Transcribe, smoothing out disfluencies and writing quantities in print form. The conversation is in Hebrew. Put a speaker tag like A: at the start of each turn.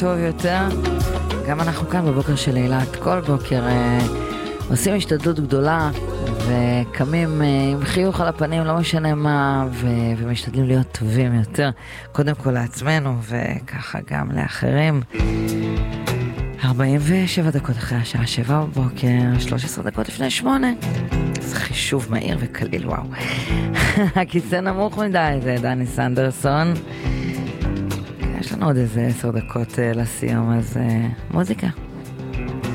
A: טוב יותר. גם אנחנו כאן בבוקר של אילת, כל בוקר עושים השתדלות גדולה וקמים עם חיוך על הפנים, לא משנה מה, ומשתדלים להיות טובים יותר, קודם כל לעצמנו וככה גם לאחרים. 47 דקות אחרי השעה 7 בבוקר, 13 דקות לפני 8. זה חישוב מהיר וקליל, וואו. הכיסא נמוך מדי, זה דני סנדרסון. יש לנו עוד איזה 10 דקות לסיום, אז מוזיקה.